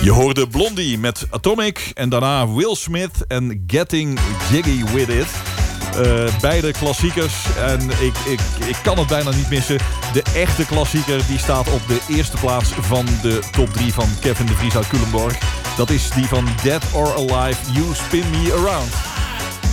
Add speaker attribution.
Speaker 1: Je hoorde Blondie met Atomic en daarna Will Smith en Getting Jiggy With It. Beide klassiekers en ik kan het bijna niet missen. De echte klassieker die staat op de eerste plaats van de top 3 van Kevin de Vries uit Culemborg. Dat is die van Dead or Alive, You Spin Me Around.